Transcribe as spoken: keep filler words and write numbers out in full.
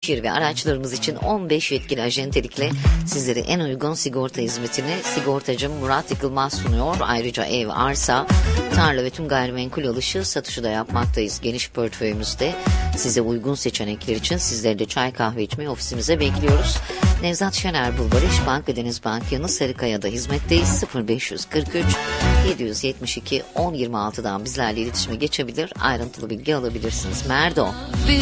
şehir ve araçlarımız için on beş yetkili acentelikle sizlere en uygun sigorta hizmetini sigortacı Murat Yıkılmaz sunuyor. Ayrıca ev, arsa, tarla ve tüm gayrimenkul alışı satışı da yapmaktayız. Geniş portföyümüzde size uygun seçenekler için sizleri de çay kahve içmeye ofisimize bekliyoruz. Nevzat Şener Bulvarı İş Bank ve Denizbank yanı Sarıkaya'da hizmetteyiz. sıfır beş kırk üç yedi yetmiş iki on yirmi altıdan bizlerle iletişime geçebilir, ayrıntılı bilgi alabilirsiniz. Merdo.